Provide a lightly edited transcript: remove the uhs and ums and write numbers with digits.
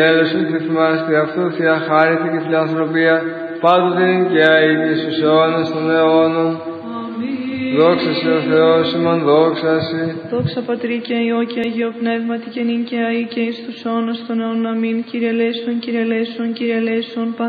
Έλεσον και θυμάστε αυτού, Θεία χάρητη και φιλανθρωπία, πάντοτε και αεί και στους αιώνας των αιώνων. Δόξα σε ο Θεός ημών, δόξα σε. Δόξα Πατρί και Υιό και Αγίο Πνεύματι και νυν και αεί και εις τους αιώνας των αιώνων. Αμήν. Κύριε ελέησον, Κύριε ελέησον, Κύριε ελέησον.